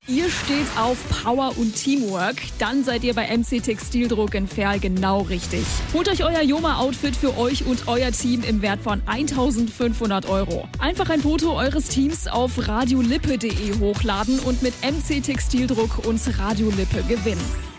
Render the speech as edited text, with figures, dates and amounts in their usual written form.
Ihr steht auf Power und Teamwork, dann seid ihr bei MC Textildruck in Verl genau richtig. Holt euch euer Joma-Outfit für euch und euer Team im Wert von 1.500 €. Einfach ein Foto eures Teams auf radiolippe.de hochladen und mit MC Textildruck und Radio Lippe gewinnen.